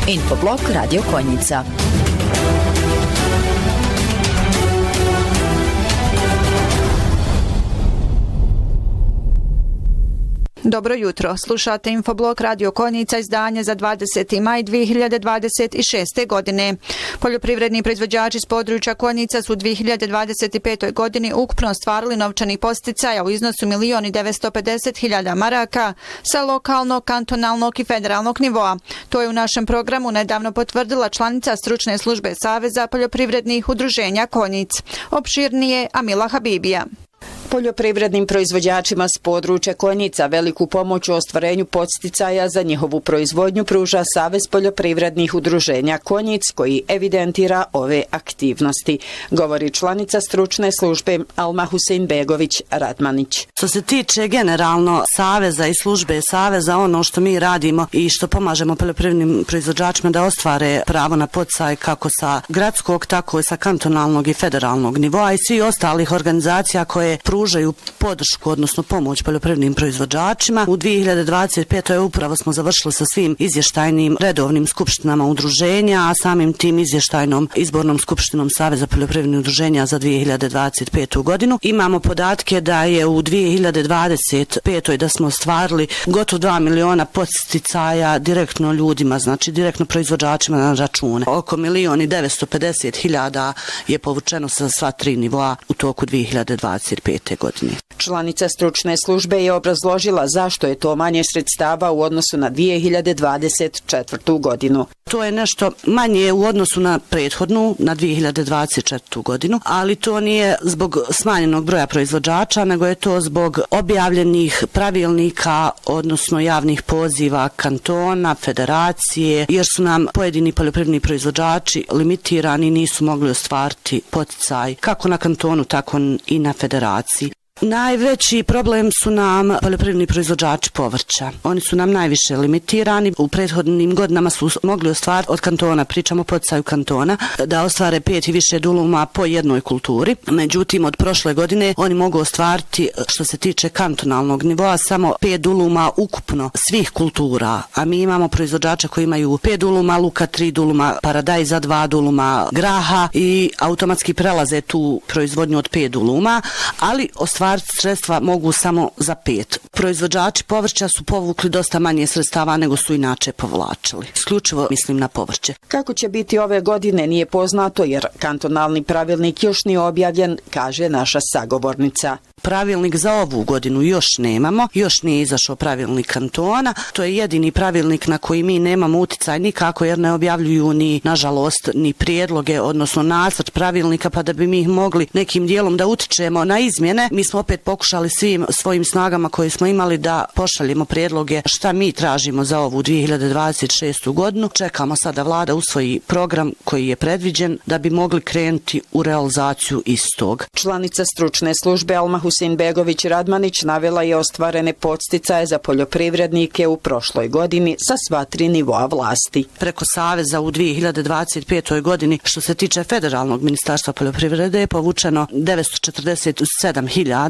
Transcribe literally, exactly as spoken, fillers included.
Infoblog Radio Konjica. Dobro jutro, slušate Infoblog Radio Konjica, izdanje za dvadeseti maj dvije hiljade dvadeset šeste. godine. Poljoprivredni proizvođači s područja Konjica su u dvije hiljade dvadeset petoj. godini ukupno ostvarili novčani posticaja u iznosu milion i devetsto pedeset hiljada maraka sa lokalnog, kantonalnog i federalnog nivoa. To je u našem programu nedavno potvrdila članica stručne službe Saveza poljoprivrednih udruženja Konjic. Opširnije Amila Habibija. Poljoprivrednim proizvođačima s područja Konjica veliku pomoć u ostvarenju podsticaja za njihovu proizvodnju pruža Savez poljoprivrednih udruženja Konjic, koji evidentira ove aktivnosti, govori članica stručne službe Alma Huseinbegović Radmanić. Što se tiče generalno Saveza i službe Saveza, ono što mi radimo i što pomažemo poljoprivrednim proizvođačima da ostvare pravo na podsticaj kako sa gradskog, tako i sa kantonalnog i federalnog nivoa i svi ostalih organizacija koje pružaju podršku, odnosno pomoć poljoprivrednim proizvođačima. U dvije hiljade dvadeset petoj. upravo smo završili sa svim izvještajnim redovnim skupštinama udruženja, a samim tim izvještajnom izbornom skupštinom Saveza poljoprivrednih udruženja za dvije hiljade dvadeset petu. godinu. Imamo podatke da je u dvije hiljade dvadeset petoj. da smo ostvarili gotovo dva miliona podsticaja direktno ljudima, znači direktno proizvođačima na račune. Oko milion i devetsto pedeset hiljada je povučeno sa sva tri nivoa u toku dvije hiljade dvadeset pete. godine. Članica stručne službe je obrazložila zašto je to manje sredstava u odnosu na dvije hiljade dvadeset četvrtu. godinu. To je nešto manje u odnosu na prethodnu, na dvije hiljade dvadeset četvrtu. godinu, ali to nije zbog smanjenog broja proizvođača, nego je to zbog objavljenih pravilnika, odnosno javnih poziva kantona, federacije, jer su nam pojedini poljoprivredni proizvođači limitirani i nisu mogli ostvariti poticaj kako na kantonu, tako i na federaciji. Najveći problem su nam poljoprivredni proizvođači povrća. Oni su nam najviše limitirani. U prethodnim godinama su mogli ostvariti od kantona, pričamo o poticaju kantona, da ostvare pet i više duluma po jednoj kulturi. Međutim, od prošle godine oni mogu ostvariti, što se tiče kantonalnog nivoa, samo pet duluma ukupno svih kultura. A mi imamo proizvođača koji imaju pet duluma luka, tri duluma paradajza, dva duluma graha i automatski prelaze tu proizvodnju od pet duluma, ali ostvariti sredstva mogu samo za pet. Proizvođači povrća su povukli dosta manje sredstava nego su inače povlačili. Isključivo mislim na povrće. Kako će biti ove godine nije poznato jer kantonalni pravilnik još nije objavljen, kaže naša sagovornica. Pravilnik za ovu godinu još nemamo, još nije izašao pravilnik kantona. To je jedini pravilnik na koji mi nemamo uticaj nikako jer ne objavljuju ni, nažalost, ni prijedloge, odnosno nacrt pravilnika, pa da bi mi mogli nekim dijelom da utičemo na izmjene. Mi smo opet pokušali svim svojim snagama koje smo imali da pošaljemo prijedloge šta mi tražimo za ovu dvije hiljade dvadeset šestu. godinu. Čekamo sada vlada usvoji program koji je predviđen da bi mogli krenuti u realizaciju istog. Članica stručne službe Alma Huseinbegović Radmanić navela je ostvarene podsticaje za poljoprivrednike u prošloj godini sa sva tri nivoa vlasti. Preko Saveza u dvije hiljade dvadeset petoj. godini, što se tiče federalnog ministarstva poljoprivrede, je povučeno devetsto četrdeset sedam hiljada